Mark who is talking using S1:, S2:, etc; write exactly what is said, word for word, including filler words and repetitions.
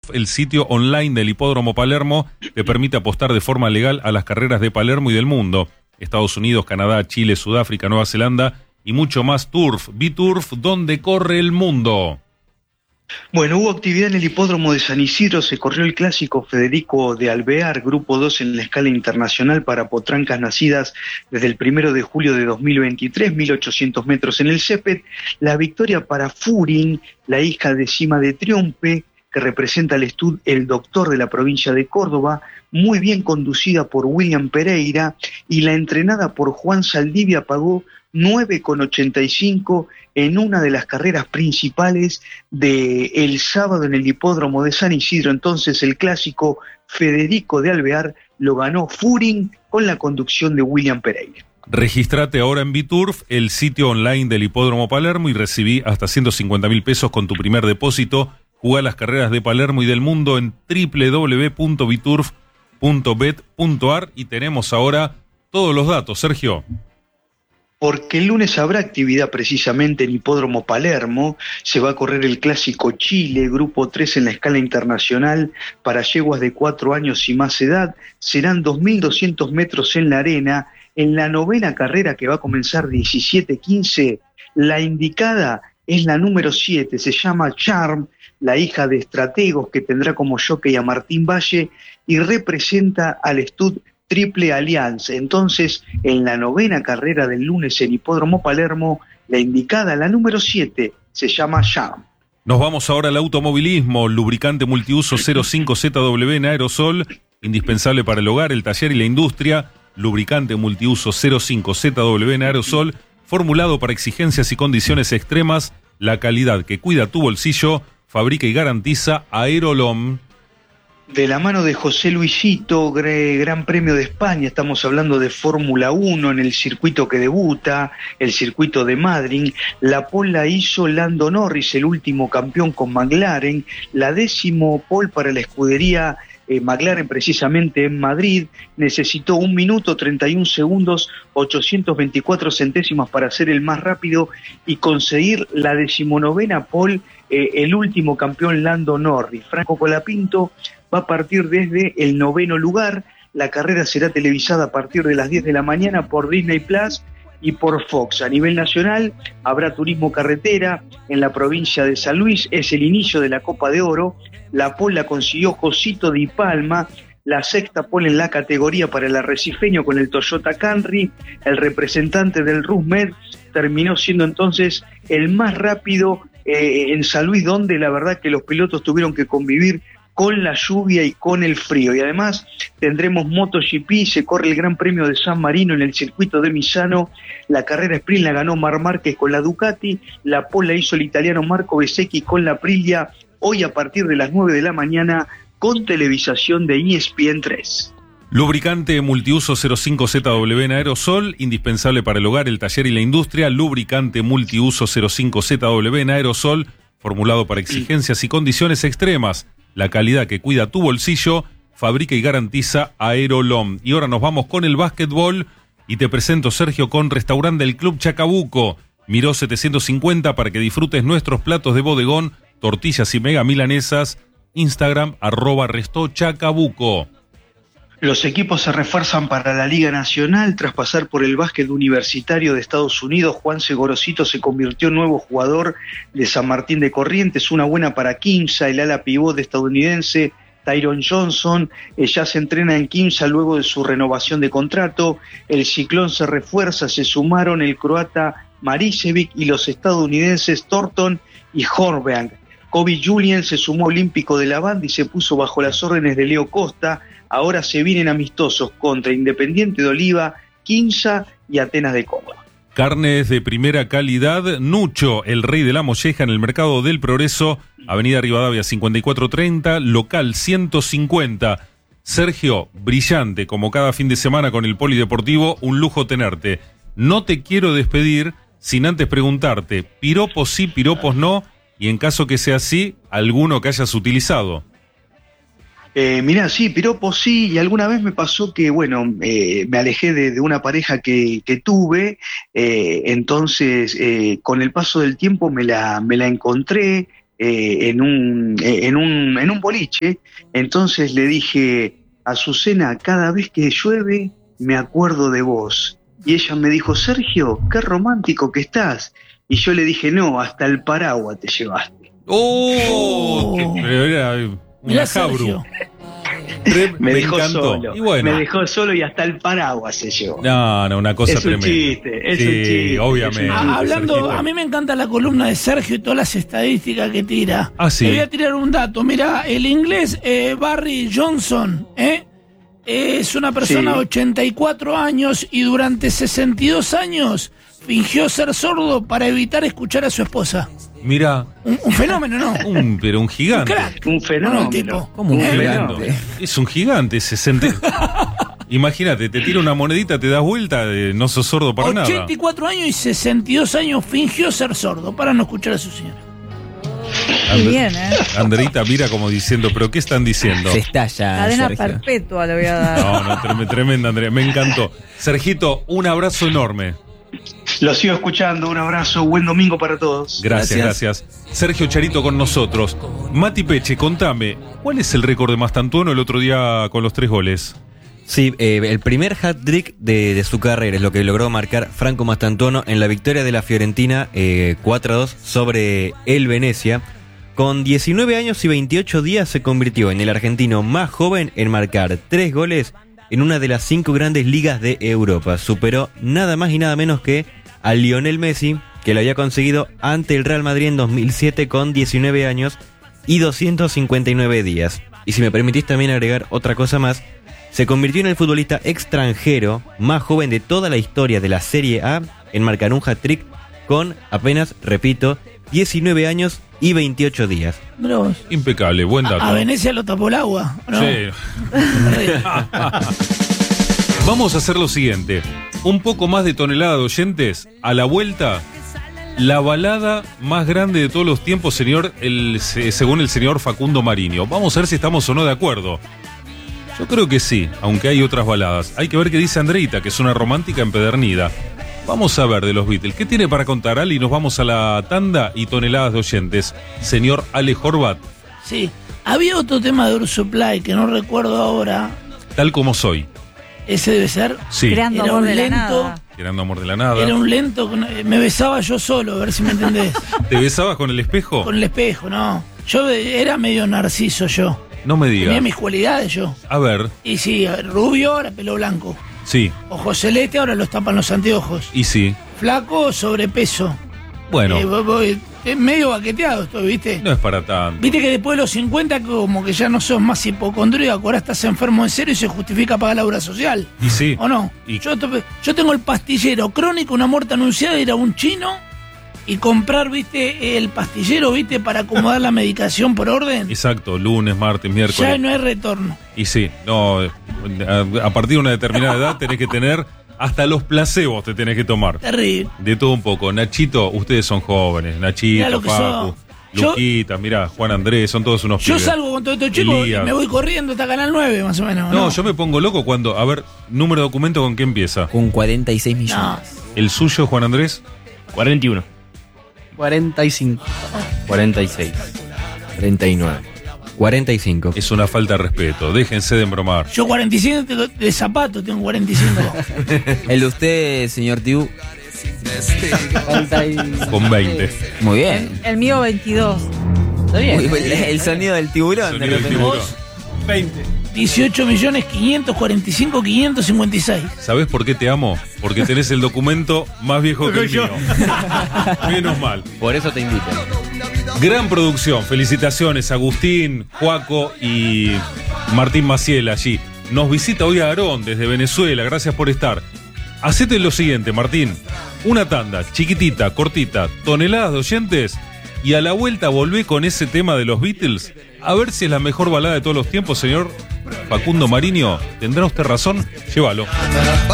S1: BitTurf, el sitio online del Hipódromo Palermo, te permite apostar de forma legal a las carreras de Palermo y del mundo. Estados Unidos, Canadá, Chile, Sudáfrica, Nueva Zelanda y mucho más. Turf, BitTurf, donde corre el mundo.
S2: Bueno, hubo actividad en el hipódromo de San Isidro, se corrió el clásico Federico de Alvear, grupo dos en la escala internacional para potrancas nacidas desde el primero de julio de dos mil veintitrés, mil ochocientos metros en el césped. La victoria para Furin, la hija de Cima de Triompe, que representa al Stud El Doctor de la provincia de Córdoba, muy bien conducida por William Pereira, y la entrenada por Juan Saldivia pagó nueve con ochenta y cinco en una de las carreras principales del sábado en el hipódromo de San Isidro. Entonces el clásico Federico de Alvear lo ganó Furin con la conducción de William Pereira.
S1: Registrate ahora en BitTurf, el sitio online del Hipódromo Palermo, y recibí hasta ciento cincuenta mil pesos con tu primer depósito. Jugá las carreras de Palermo y del mundo en doble u doble u doble u punto biturf punto bet punto ar y tenemos ahora todos los datos, Sergio.
S2: Porque el lunes habrá actividad precisamente en Hipódromo Palermo, se va a correr el Clásico Chile, grupo tres en la escala internacional para yeguas de cuatro años y más edad, serán dos mil doscientos metros en la arena. En la novena carrera, que va a comenzar diecisiete quince, la indicada es la número siete, se llama Charm, la hija de Estrategos, que tendrá como jockey a Martín Valle y representa al Stud Triple Alliance. Entonces, en la novena carrera del lunes en Hipódromo Palermo, la indicada, la número siete, se llama Charm.
S1: Nos vamos ahora al automovilismo. Lubricante multiuso cero cinco Z W en aerosol, indispensable para el hogar, el taller y la industria. Lubricante multiuso cero cinco Z W en aerosol, formulado para exigencias y condiciones extremas, la calidad que cuida tu bolsillo, fabrica y garantiza Aerolom.
S2: De la mano de José Luisito, Gran Premio de España, estamos hablando de Fórmula uno en el circuito que debuta, el circuito de Madrid. La pole la hizo Lando Norris, el último campeón con McLaren, la décimo pole para la escudería eh, McLaren precisamente en Madrid. Necesitó un minuto, treinta y un segundos, ochocientos veinticuatro centésimas para ser el más rápido y conseguir la decimonovena pole, eh, el último campeón Lando Norris. Franco Colapinto va a partir desde el noveno lugar. La carrera será televisada a partir de las diez de la mañana por Disney Plus y por Fox. A nivel nacional habrá turismo carretera en la provincia de San Luis, es el inicio de la Copa de Oro. La pole la consiguió Josito Di Palma, la sexta pole en la categoría para el arrecifeño con el Toyota Camry. El representante del Rusmed terminó siendo entonces el más rápido eh, en San Luis, donde la verdad que los pilotos tuvieron que convivir con la lluvia y con el frío. Y además tendremos MotoGP, se corre el Gran Premio de San Marino en el circuito de Misano. La carrera sprint la ganó Marc Márquez con la Ducati, la pole la hizo el italiano Marco Bezzecchi con la Aprilia, hoy a partir de las nueve de la mañana con televisación de E S P N tres.
S1: Lubricante multiuso cero cinco Z W en aerosol, indispensable para el hogar, el taller y la industria. Lubricante multiuso cero cinco Z W en aerosol, formulado para exigencias y condiciones extremas. La calidad que cuida tu bolsillo, fabrica y garantiza Aerolom. Y ahora nos vamos con el básquetbol y te presento, Sergio, con Restaurante del Club Chacabuco. Miró setecientos cincuenta para que disfrutes nuestros platos de bodegón, tortillas y mega milanesas. Instagram, arroba Resto Chacabuco.
S2: Los equipos se refuerzan para la Liga Nacional. Tras pasar por el básquet universitario de Estados Unidos, Juanse Gorosito se convirtió en nuevo jugador de San Martín de Corrientes. Una buena para Quimsa, el ala pivot estadounidense Tyron Johnson. Eh, ya se entrena en Quimsa luego de su renovación de contrato. El Ciclón se refuerza, se sumaron el croata Maricevic y los estadounidenses Thornton y Horvath. Kobe Julien se sumó olímpico de la banda y se puso bajo las órdenes de Leo Costa. Ahora se vienen amistosos contra Independiente de Oliva, Quimsa y Atenas de Córdoba.
S1: Carnes de primera calidad, Nucho, el rey de la molleja en el Mercado del Progreso, Avenida Rivadavia cincuenta y cuatro treinta, local ciento cincuenta. Sergio, brillante como cada fin de semana con el Polideportivo, un lujo tenerte. No te quiero despedir sin antes preguntarte, piropos sí, piropos no, y en caso que sea así, alguno que hayas utilizado.
S2: Eh, mirá, sí, piropos sí, y alguna vez me pasó que, bueno, eh, me alejé de, de una pareja que, que tuve, eh, entonces eh, con el paso del tiempo me la, me la encontré, eh, en, un, eh, en, un, en un boliche. Entonces le dije, Azucena, cada vez que llueve me acuerdo de vos. Y ella me dijo, Sergio, qué romántico que estás. Y yo le dije, no, hasta el paraguas te llevaste.
S1: ¡Oh! oh. Pero era una jabru. Me,
S2: me dejó
S1: encantó.
S2: solo.
S1: Y bueno.
S2: Me dejó solo y hasta el paraguas se llevó.
S1: No, no, una cosa
S2: es
S1: tremenda.
S2: Un chiste, es
S1: sí,
S2: un chiste.
S1: obviamente.
S2: Es un
S3: chiste. Hablando,
S1: Sergito.
S3: a mí me encanta la columna de Sergio y todas las estadísticas que tira.
S1: Ah, sí.
S3: Le voy a tirar un dato. Mira, el inglés eh, Barry Johnson, ¿eh? Es una persona de sí. ochenta y cuatro años y durante sesenta y dos años fingió ser sordo para evitar escuchar a su esposa.
S1: Mira.
S3: Un, un fenómeno, ¿no?
S1: Un, pero un gigante.
S3: Un crack.
S2: Un fenómeno.
S3: Un tipo.
S4: Como un
S1: un
S4: gigante.
S1: Es un gigante, sesenta. Imagínate, te tira una monedita, te das vuelta, eh, no sos sordo para nada.
S3: ochenta y cuatro años y sesenta y dos años fingió ser sordo para no escuchar a su señora.
S5: Muy bien, ¿eh?
S1: Andreita mira como diciendo, ¿pero qué están diciendo?
S4: Se estalla.
S5: Cadena
S4: Sergio.
S5: perpetua le voy a dar.
S1: No, no, trem- tremenda, Andrea, me encantó. Sergito, un abrazo enorme.
S2: Lo sigo escuchando, un abrazo, buen domingo para todos.
S1: Gracias, gracias. gracias. Sergio Charito con nosotros. Mati Peche, contame, ¿cuál es el récord de Mastantuono el otro día con los tres goles?
S4: Sí, eh, el primer hat-trick de, de su carrera es lo que logró marcar Franco Mastantuono en la victoria de la Fiorentina eh, cuatro a dos sobre el Venecia. Con diecinueve años y veintiocho días se convirtió en el argentino más joven en marcar tres goles en una de las cinco grandes ligas de Europa. Superó nada más y nada menos que a Lionel Messi, que lo había conseguido ante el Real Madrid en dos mil siete con diecinueve años y doscientos cincuenta y nueve días. Y si me permitís también agregar otra cosa más, se convirtió en el futbolista extranjero más joven de toda la historia de la Serie A en marcar un hat-trick con apenas, repito, diecinueve años y veintiocho días.
S3: Mirá vos.
S1: Impecable, buen dato.
S3: A, a Venecia lo tapó el agua, ¿no?
S1: Sí. Vamos a hacer lo siguiente. Un poco más de tonelada de oyentes. A la vuelta, la balada más grande de todos los tiempos, señor, el, según el señor Facundo Marinho. Vamos a ver si estamos o no de acuerdo. Yo creo que sí, aunque hay otras baladas. Hay que ver qué dice Andreita, que es una romántica empedernida. Vamos a ver de los Beatles. ¿Qué tiene para contar, Ali? Nos vamos a la tanda y toneladas de oyentes. Señor Ale Horvat.
S3: Sí. Había otro tema de Ursuplay que no recuerdo ahora.
S1: Tal como soy.
S3: Ese debe ser.
S1: Sí.
S5: Creando
S3: Era
S5: amor
S3: un
S5: de la
S3: lento.
S5: nada.
S1: Tirando amor de la nada.
S3: Era un lento. Me besaba yo solo, a ver si me entendés.
S1: ¿Te besabas con el espejo?
S3: Con el espejo, no. Yo era medio narciso yo.
S1: No me digas.
S3: Tenía mis cualidades yo.
S1: A ver.
S3: Y sí, rubio, ahora pelo blanco.
S1: Sí.
S3: Ojos celeste, ahora los tapan los anteojos.
S1: Y sí.
S3: Flaco, sobrepeso.
S1: Bueno.
S3: Eh, voy, voy, es medio baqueteado esto, ¿viste?
S1: No es para tanto.
S3: Viste que después de los cincuenta como que ya no sos más hipocondríaco, ahora estás enfermo en serio y se justifica pagar la obra social.
S1: Y sí.
S3: ¿O no?
S1: Y...
S3: Yo, yo tengo el pastillero crónico, una muerte anunciada, ir a un chino y comprar, viste, el pastillero, viste, para acomodar la medicación por orden.
S1: Exacto, lunes, martes, miércoles.
S3: Ya no hay retorno.
S1: Y sí, no, a, a partir de una determinada edad tenés que tener, hasta los placebos te tenés que tomar.
S3: Terrible.
S1: De todo un poco. Nachito, ustedes son jóvenes. Nachito, Papu, Luquita, mirá, Juan Andrés, son todos unos
S3: Yo
S1: pibes.
S3: salgo con todos estos chicos
S1: Elías.
S3: y me voy corriendo hasta Canal nueve, más o menos.
S1: No,
S3: No,
S1: yo me pongo loco cuando, a ver, número de documento, ¿con qué empieza?
S4: Con cuarenta y seis millones.
S3: No.
S1: ¿El suyo, Juan Andrés?
S6: cuarenta y uno. cuarenta y cinco. cuarenta y seis.
S4: treinta y nueve. cuarenta y cinco.
S1: Es una falta de respeto, déjense de embromar.
S3: Yo cuarenta y cinco tengo- de zapato tengo cuarenta y cinco.
S4: El de usted, señor Tiu.
S6: cuarenta y...
S1: Con veinte.
S4: Muy bien.
S5: El mío veintidós.
S6: Está bien.
S4: Uy, el, el sonido del tiburón.
S1: Sonido
S4: de
S1: del
S4: repente.
S1: tiburón.
S3: Vos, veinte. dieciocho millones quinientos cuarenta y cinco mil quinientos cincuenta y seis.
S1: ¿Sabés por qué te amo? Porque tenés el documento más viejo que el mío. Menos mal.
S4: Por eso te invitan.
S1: Gran producción, felicitaciones Agustín, Juaco y Martín Maciel allí. Nos visita hoy Aarón desde Venezuela, gracias por estar. Hacete lo siguiente, Martín, una tanda, chiquitita, cortita, toneladas de oyentes, y a la vuelta volvé con ese tema de los Beatles, a ver si es la mejor balada de todos los tiempos, señor Facundo Marinho. ¿Tendrá usted razón? Llévalo.